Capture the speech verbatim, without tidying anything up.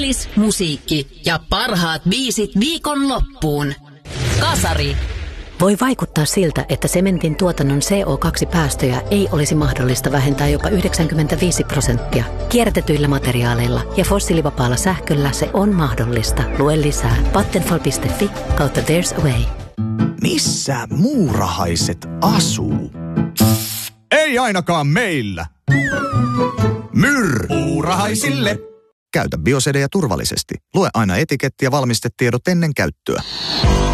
Artis, musiikki ja parhaat biisit viikonloppuun. Kasari. Voi vaikuttaa siltä, että sementin tuotannon C O kaksi päästöjä ei olisi mahdollista vähentää jopa yhdeksänkymmentäviisi prosenttia. Kierrätetyillä materiaaleilla ja fossiilivapaalla sähköllä se on mahdollista. Lue lisää vattenfall piste fi kautta There's a Way. Missä muurahaiset asuu? Ei ainakaan meillä. Myr! Muurahaisille! Käytä biosedejä turvallisesti. Lue aina etiketti ja valmistetiedot ennen käyttöä.